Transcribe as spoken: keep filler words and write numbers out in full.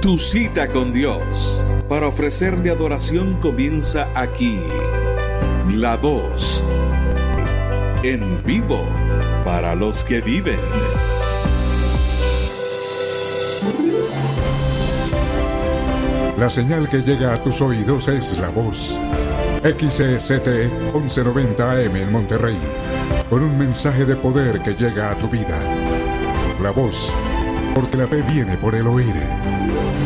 Tu cita con Dios para ofrecerle adoración comienza aquí. La Voz, en vivo para los que viven. La señal que llega a tus oídos es La Voz. X C C T once noventa A M en Monterrey, con un mensaje de poder que llega a tu vida. La Voz, porque la fe viene por el oír.